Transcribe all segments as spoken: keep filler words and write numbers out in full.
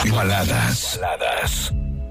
Baladas. Baladas.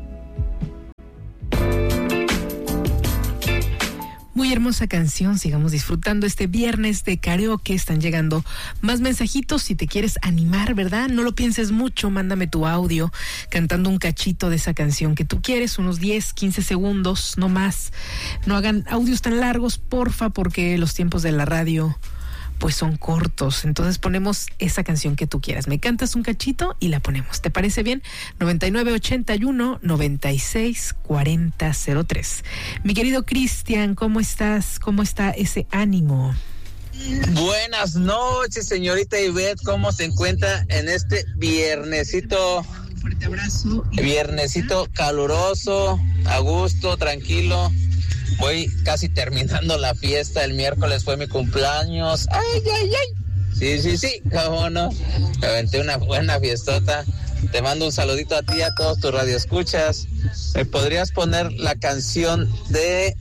Muy hermosa canción, sigamos disfrutando este viernes de karaoke. Están llegando más mensajitos. Si te quieres animar, ¿verdad? No lo pienses mucho, mándame tu audio cantando un cachito de esa canción que tú quieres, unos diez, quince segundos, no más. No hagan audios tan largos, porfa, porque los tiempos de la radio pues son cortos. Entonces ponemos esa canción que tú quieras. Me cantas un cachito y la ponemos. ¿Te parece bien? noventa y nueve ochenta y uno noventa y seis cuarenta cero tres. Mi querido Cristian, ¿cómo estás? ¿Cómo está ese ánimo? Buenas noches, señorita Ivette. ¿Cómo se encuentra en este viernesito? Un fuerte abrazo. Viernesito caluroso, a gusto, tranquilo. Voy casi terminando la fiesta. El miércoles fue mi cumpleaños. ¡Ay, ay, ay! Sí, sí, sí, cómo no. Me aventé una buena fiestota. Te mando un saludito a ti y a todos tus radioescuchas. ¿Me podrías poner la canción de...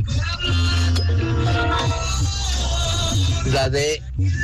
la de...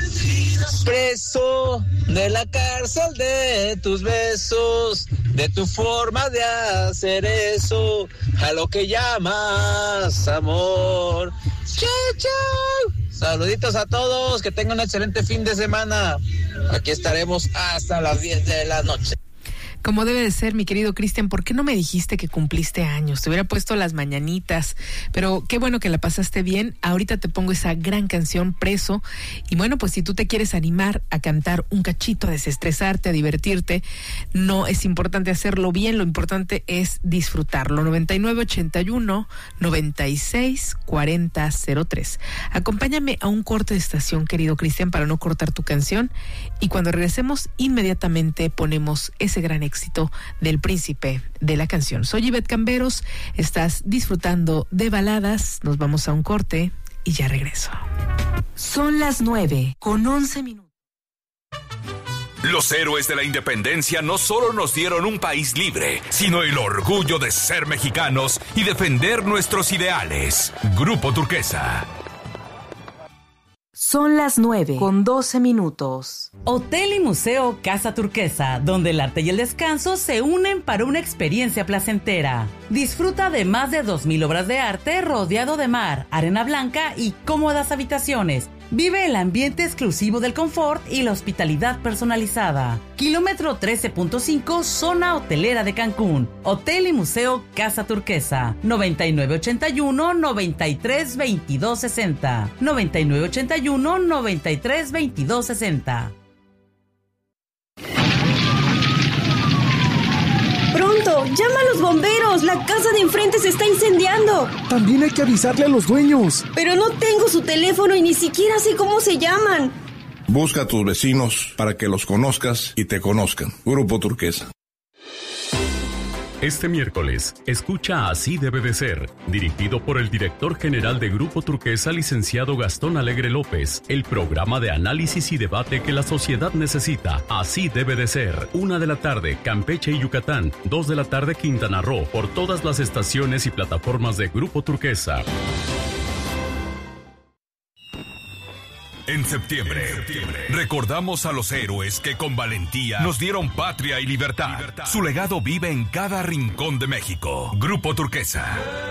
preso de la cárcel de tus besos, de tu forma de hacer eso, a lo que llamas amor? Chau, chau. Saluditos a todos, que tengan un excelente fin de semana. Aquí estaremos hasta las diez de la noche. Como debe de ser, mi querido Cristian, ¿por qué no me dijiste que cumpliste años? Te hubiera puesto las mañanitas, pero qué bueno que la pasaste bien. Ahorita te pongo esa gran canción, Preso. Y bueno, pues si tú te quieres animar a cantar un cachito, a desestresarte, a divertirte, no es importante hacerlo bien, lo importante es disfrutarlo. noventa y nueve ochenta y uno noventa y seis cuarenta cero tres. Acompáñame a un corte de estación, querido Cristian, para no cortar tu canción. Y cuando regresemos, inmediatamente ponemos ese gran éxito del príncipe de la canción. Soy Ivette Camberos, estás disfrutando de baladas. Nos vamos a un corte y ya regreso. Son las nueve con once minutos. Los héroes de la independencia no solo nos dieron un país libre, sino el orgullo de ser mexicanos y defender nuestros ideales. Grupo Turquesa. Son las nueve con doce minutos. Hotel y Museo Casa Turquesa, donde el arte y el descanso se unen para una experiencia placentera. Disfruta de más de dos mil obras de arte rodeado de mar, arena blanca y cómodas habitaciones. Vive el ambiente exclusivo del confort y la hospitalidad personalizada. Kilómetro trece punto cinco, zona hotelera de Cancún. Hotel y Museo Casa Turquesa. noventa y nueve ochenta y uno noventa y tres veintidós sesenta. noventa y nueve ochenta y uno noventa y tres veintidós sesenta. ¡Pronto! ¡Llama a los bomberos! ¡La casa de enfrente se está incendiando! También hay que avisarle a los dueños. Pero no tengo su teléfono y ni siquiera sé cómo se llaman. Busca a tus vecinos para que los conozcas y te conozcan. Grupo Turquesa. Este miércoles, escucha Así debe de ser, dirigido por el director general de Grupo Turquesa, licenciado Gastón Alegre López, el programa de análisis y debate que la sociedad necesita. Así debe de ser. Una de la tarde, Campeche y Yucatán. Dos de la tarde, Quintana Roo, por todas las estaciones y plataformas de Grupo Turquesa. En septiembre, en septiembre, recordamos a los héroes que con valentía nos dieron patria y libertad. libertad. Su legado vive en cada rincón de México. Grupo Turquesa.